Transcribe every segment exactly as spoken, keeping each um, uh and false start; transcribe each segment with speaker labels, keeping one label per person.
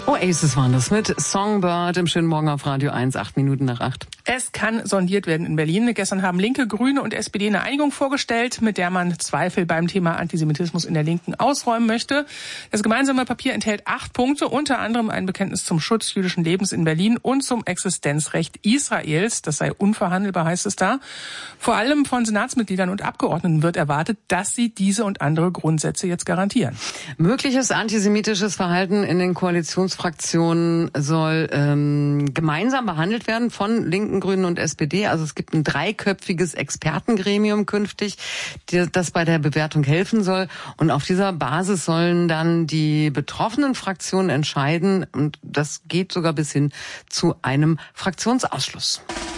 Speaker 1: Oasis waren das mit Songbird im schönen Morgen auf Radio eins, acht Minuten nach acht.
Speaker 2: Es kann sondiert werden in Berlin. Gestern haben Linke, Grüne und S P D eine Einigung vorgestellt, mit der man Zweifel beim Thema Antisemitismus in der Linken ausräumen möchte. Das gemeinsame Papier enthält acht Punkte, unter anderem ein Bekenntnis zum Schutz jüdischen Lebens in Berlin und zum Existenzrecht Israels. Das sei unverhandelbar, heißt es da. Vor allem von Senatsmitgliedern und Abgeordneten wird erwartet, dass sie diese und andere Grundsätze jetzt garantieren.
Speaker 1: Mögliches antisemitisches Verhalten in den Koalitionsfraktionen soll ähm, gemeinsam behandelt werden von Linken, Grünen und S P D. Also es gibt ein dreiköpfiges Expertengremium künftig, das bei der Bewertung helfen soll. Und auf dieser Basis sollen dann die betroffenen Fraktionen entscheiden. Und das geht sogar bis hin zu einem Fraktionsausschluss.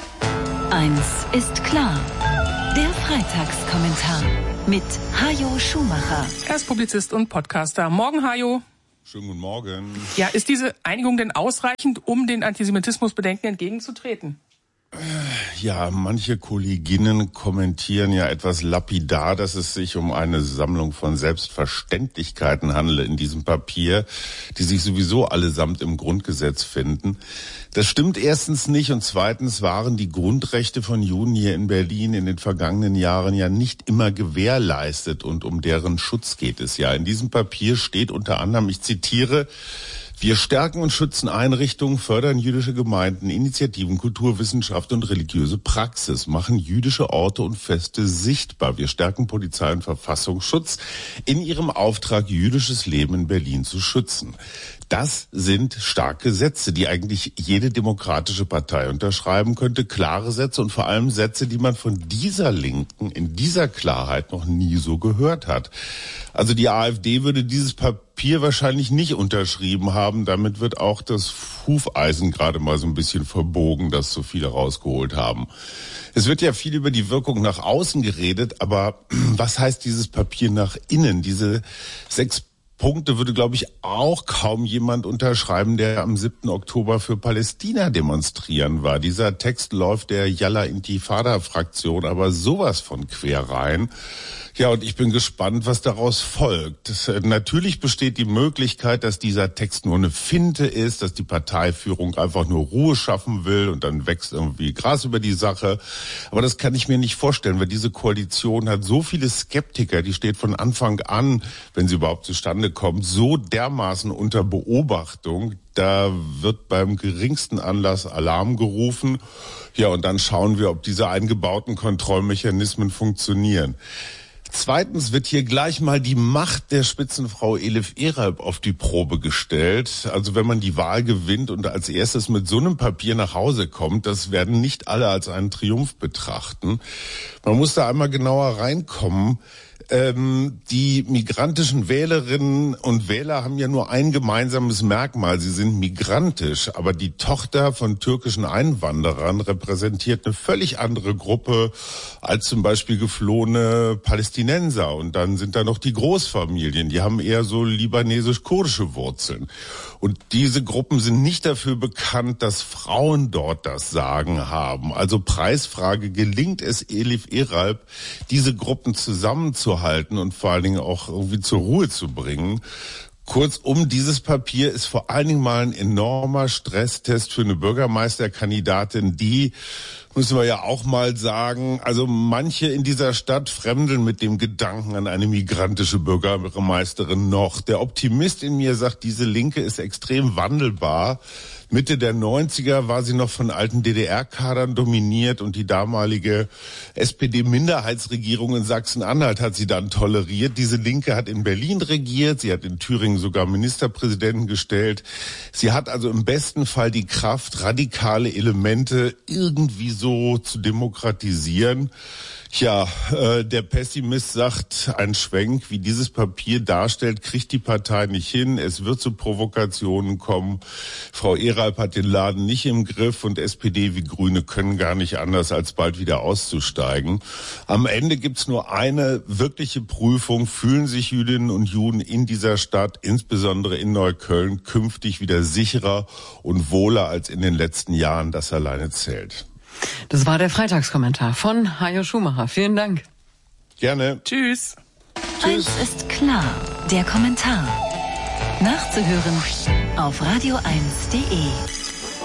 Speaker 3: Eins ist klar. Der Freitagskommentar mit Hajo Schumacher.
Speaker 2: Er ist Publizist und Podcaster. Morgen, Hajo.
Speaker 4: Schönen guten Morgen.
Speaker 2: Ja, ist diese Einigung denn ausreichend, um den Antisemitismusbedenken entgegenzutreten?
Speaker 4: Ja, manche Kolleginnen kommentieren ja etwas lapidar, dass es sich um eine Sammlung von Selbstverständlichkeiten handele in diesem Papier, die sich sowieso allesamt im Grundgesetz finden. Das stimmt erstens nicht und zweitens waren die Grundrechte von Juden hier in Berlin in den vergangenen Jahren ja nicht immer gewährleistet und um deren Schutz geht es ja. In diesem Papier steht unter anderem, ich zitiere: Wir stärken und schützen Einrichtungen, fördern jüdische Gemeinden, Initiativen, Kultur, Wissenschaft und religiöse Praxis, machen jüdische Orte und Feste sichtbar. Wir stärken Polizei und Verfassungsschutz in ihrem Auftrag, jüdisches Leben in Berlin zu schützen. Das sind starke Sätze, die eigentlich jede demokratische Partei unterschreiben könnte. Klare Sätze und vor allem Sätze, die man von dieser Linken in dieser Klarheit noch nie so gehört hat. Also die AfD würde dieses Papier wahrscheinlich nicht unterschrieben haben. Damit wird auch das Hufeisen gerade mal so ein bisschen verbogen, das so viele rausgeholt haben. Es wird ja viel über die Wirkung nach außen geredet, aber was heißt dieses Papier nach innen? Diese sechs Punkte würde, glaube ich, auch kaum jemand unterschreiben, der am siebten Oktober für Palästina demonstrieren war. Dieser Text läuft der Yalla-Intifada-Fraktion aber sowas von quer rein. Ja, und ich bin gespannt, was daraus folgt. Das, äh, natürlich besteht die Möglichkeit, dass dieser Text nur eine Finte ist, dass die Parteiführung einfach nur Ruhe schaffen will und dann wächst irgendwie Gras über die Sache. Aber das kann ich mir nicht vorstellen, weil diese Koalition hat so viele Skeptiker, die steht von Anfang an, wenn sie überhaupt zustande kommt, so dermaßen unter Beobachtung. Da wird beim geringsten Anlass Alarm gerufen. Ja, und dann schauen wir, ob diese eingebauten Kontrollmechanismen funktionieren. Zweitens wird hier gleich mal die Macht der Spitzenfrau Elif Eralp auf die Probe gestellt. Also wenn man die Wahl gewinnt und als erstes mit so einem Papier nach Hause kommt, das werden nicht alle als einen Triumph betrachten. Man muss da einmal genauer reinkommen. Ähm, die migrantischen Wählerinnen und Wähler haben ja nur ein gemeinsames Merkmal. Sie sind migrantisch, aber die Tochter von türkischen Einwanderern repräsentiert eine völlig andere Gruppe als zum Beispiel geflohene Palästinenser. Und dann sind da noch die Großfamilien, die haben eher so libanesisch-kurdische Wurzeln. Und diese Gruppen sind nicht dafür bekannt, dass Frauen dort das Sagen haben. Also Preisfrage, gelingt es Elif Eralp, diese Gruppen zusammenzuhalten und vor allen Dingen auch irgendwie zur Ruhe zu bringen? Kurzum, dieses Papier ist vor allen Dingen mal ein enormer Stresstest für eine Bürgermeisterkandidatin, die, müssen wir ja auch mal sagen, also manche in dieser Stadt fremdeln mit dem Gedanken an eine migrantische Bürgermeisterin noch. Der Optimist in mir sagt, diese Linke ist extrem wandelbar. Mitte der neunziger war sie noch von alten D D R-Kadern dominiert und die damalige S P D-Minderheitsregierung in Sachsen-Anhalt hat sie dann toleriert. Diese Linke hat in Berlin regiert, sie hat in Thüringen sogar Ministerpräsidenten gestellt. Sie hat also im besten Fall die Kraft, radikale Elemente irgendwie so zu demokratisieren. Ja, äh, der Pessimist sagt, ein Schwenk, wie dieses Papier darstellt, kriegt die Partei nicht hin. Es wird zu Provokationen kommen. Frau Eralp hat den Laden nicht im Griff und S P D wie Grüne können gar nicht anders, als bald wieder auszusteigen. Am Ende gibt's nur eine wirkliche Prüfung. Fühlen sich Jüdinnen und Juden in dieser Stadt, insbesondere in Neukölln, künftig wieder sicherer und wohler als in den letzten Jahren? Das alleine zählt.
Speaker 1: Das war der Freitagskommentar von Hajo Schumacher. Vielen Dank.
Speaker 4: Gerne.
Speaker 2: Tschüss.
Speaker 3: Eins ist klar, der Kommentar. Nachzuhören auf radio eins punkt de.